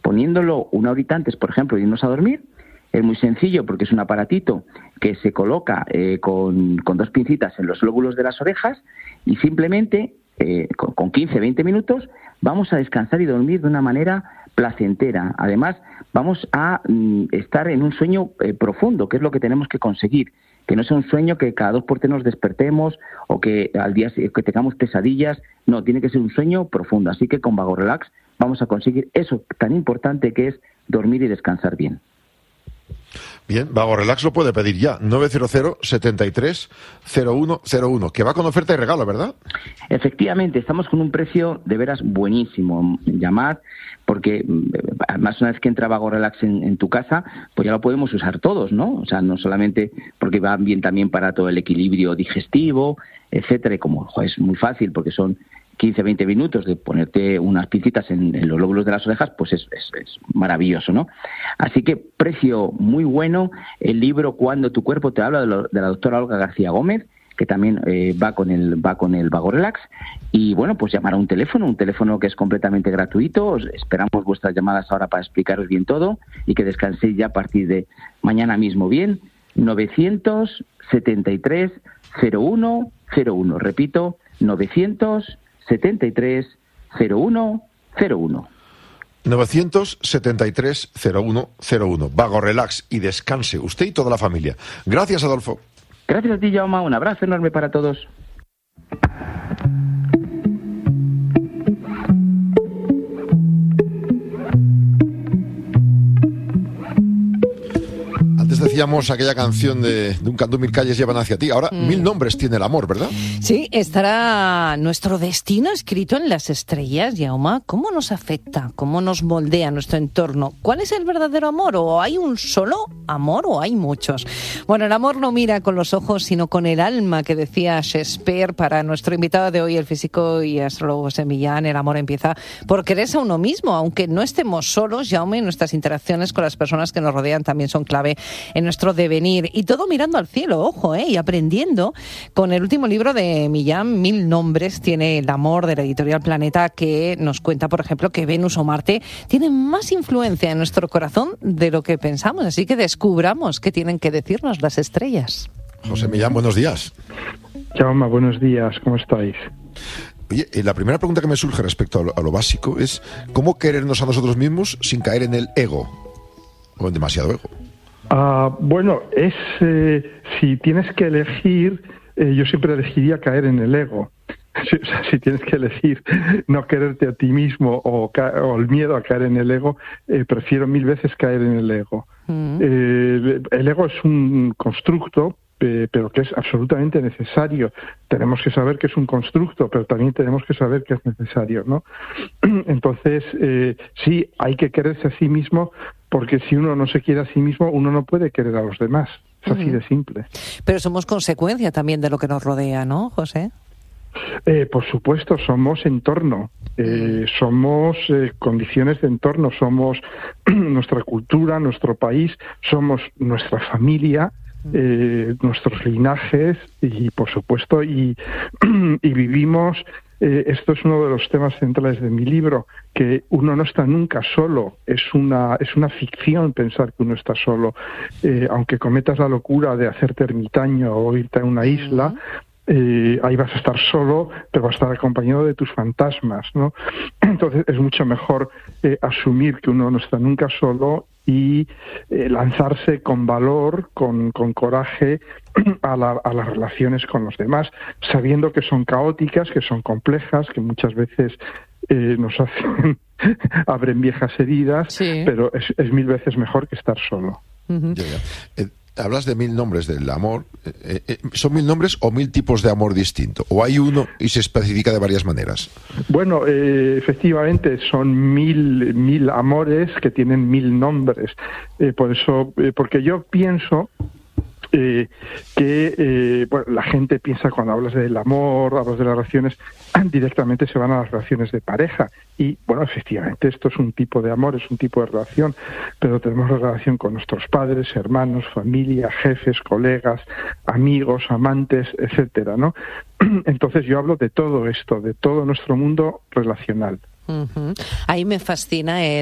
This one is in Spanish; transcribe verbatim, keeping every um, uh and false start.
poniéndolo una horita antes, por ejemplo, de irnos a dormir. Es muy sencillo porque es un aparatito que se coloca eh, con, con dos pincitas en los lóbulos de las orejas y simplemente eh, con, con quince a veinte minutos vamos a descansar y dormir de una manera placentera. Además, vamos a mm, estar en un sueño eh, profundo, que es lo que tenemos que conseguir. Que no sea un sueño que cada dos por tres nos despertemos o que al día que tengamos pesadillas. No, tiene que ser un sueño profundo. Así que con Vago Relax vamos a conseguir eso tan importante que es dormir y descansar bien. Bien, Vago Relax lo puede pedir ya, nueve cero cero, setenta y tres, cero uno cero uno, que va con oferta y regalo, ¿verdad? Efectivamente, estamos con un precio de veras buenísimo. Llamad, porque además una vez que entra Vago Relax en, en tu casa, pues ya lo podemos usar todos, ¿no? O sea, no solamente porque va bien también para todo el equilibrio digestivo, etcétera, y como joder, es muy fácil porque son quince a veinte minutos de ponerte unas pincitas en, en los lóbulos de las orejas, pues es, es, es maravilloso, ¿no? Así que precio muy bueno. El libro Cuando tu cuerpo te habla, de, lo, de la doctora Olga García Gómez, que también eh, va con el va con el Vago Relax. Y bueno, pues llamar a un teléfono, un teléfono que es completamente gratuito. Os esperamos vuestras llamadas ahora para explicaros bien todo y que descanséis ya a partir de mañana mismo bien. novecientos setenta y tres, cero uno cero uno. Repito, novecientos setenta y tres, cero uno cero uno. novecientos setenta y tres, cero uno cero uno. Vago Relax, y descanse usted y toda la familia. Gracias, Adolfo. Gracias a ti, Jaume. Un abrazo enorme para todos. Antes decíamos aquella canción de Duncan, mil calles llevan hacia ti. Ahora mm. mil nombres tiene el amor, ¿verdad? Sí, estará nuestro destino escrito en las estrellas, Jaume. ¿Cómo nos afecta? ¿Cómo nos moldea nuestro entorno? ¿Cuál es el verdadero amor? ¿O hay un solo amor o hay muchos? Bueno, el amor no mira con los ojos, sino con el alma, que decía Shakespeare. Para nuestro invitado de hoy, el físico y astrólogo José Millán, el amor empieza por quererse a uno mismo. Aunque no estemos solos, Jaume, nuestras interacciones con las personas que nos rodean también son clave en nuestro devenir, y todo mirando al cielo, ojo, ¿eh? Y aprendiendo con el último libro de Millán, Mil nombres, tiene el amor, de la editorial Planeta, que nos cuenta, por ejemplo, que Venus o Marte tienen más influencia en nuestro corazón de lo que pensamos, así que descubramos qué tienen que decirnos las estrellas. José Millán, buenos días. Jaume, buenos días, ¿cómo estáis? Oye, la primera pregunta que me surge respecto a lo, a lo básico es ¿cómo querernos a nosotros mismos sin caer en el ego? O en demasiado ego. Uh, bueno, es eh, si tienes que elegir, eh, yo siempre elegiría caer en el ego. Si, o sea, si tienes que elegir no quererte a ti mismo o, ca- o el miedo a caer en el ego, eh, prefiero mil veces caer en el ego. Mm. Eh, el ego es un constructo, eh, pero que es absolutamente necesario. Tenemos que saber que es un constructo, pero también tenemos que saber que es necesario, ¿no? Entonces, eh, sí, hay que quererse a sí mismo, porque si uno no se quiere a sí mismo, uno no puede querer a los demás. Es así de simple. Pero somos consecuencia también de lo que nos rodea, ¿no, José? Eh, por supuesto, somos entorno, eh, somos eh, condiciones de entorno, somos nuestra cultura, nuestro país, somos nuestra familia, eh, nuestros linajes y, por supuesto, y, y vivimos... Eh, esto es uno de los temas centrales de mi libro, que uno no está nunca solo, es una es una ficción pensar que uno está solo, eh, aunque cometas la locura de hacerte ermitaño o irte a una isla, eh, ahí vas a estar solo, pero vas a estar acompañado de tus fantasmas, ¿no? Entonces es mucho mejor eh, asumir que uno no está nunca solo y eh, lanzarse con valor, con, con coraje a, la, a las relaciones con los demás, sabiendo que son caóticas, que son complejas, que muchas veces eh, nos hacen abren viejas heridas, sí. Pero es, es mil veces mejor que estar solo. Uh-huh. Ya, ya. Eh, hablas de mil nombres del amor. Eh, eh, ¿Son mil nombres o mil tipos de amor distinto? ¿O hay uno y se especifica de varias maneras? Bueno, eh, efectivamente son mil, mil amores que tienen mil nombres. Eh, por eso, eh, porque yo pienso eh, que eh, bueno, la gente piensa cuando hablas del amor, hablas de las relaciones, directamente se van a las relaciones de pareja. Y, bueno, efectivamente, esto es un tipo de amor, es un tipo de relación, pero tenemos relación con nuestros padres, hermanos, familia, jefes, colegas, amigos, amantes, etcétera, ¿no? Entonces yo hablo de todo esto, de todo nuestro mundo relacional. Uh-huh. Ahí me fascina el